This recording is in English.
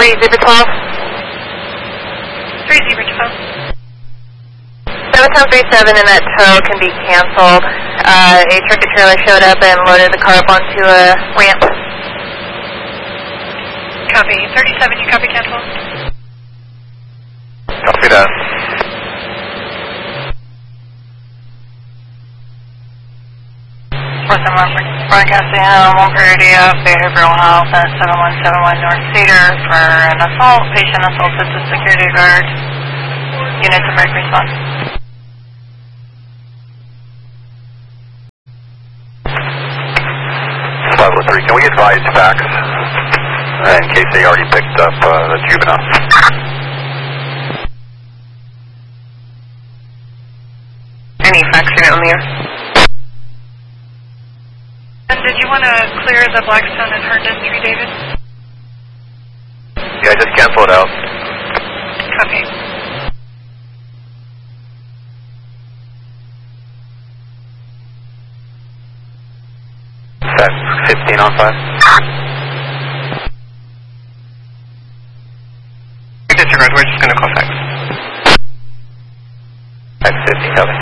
Zebra 12. 3 Zebra 12. 7737 and that tow can be canceled. A tractor trailer showed up and loaded the car up onto a ramp. Copy. 37, you copy cancel? Copy that. Broadcasting 130 Behavioral Health at 7171 North Cedar for an assault. Patient assaulted the security guard. Units of break response. Can we advise facts in case they already picked up the juvenile? Any facts unit on the air? And did you want to clear the Blackstone and Herndon 3, David? Yeah, just cancel it out. Copy. Set 15 on 5. Disregard, we're just going to call facts. At 50, copy.